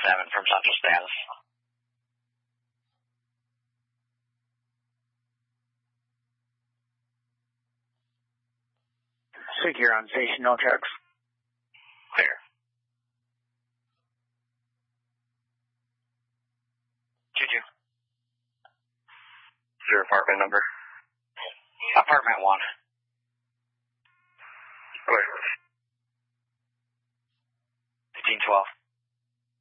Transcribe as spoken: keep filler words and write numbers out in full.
seven from Central Status. Secure on station, no checks. Clear. two two. Is your apartment number? Apartment one. Clear. fifteen twelve.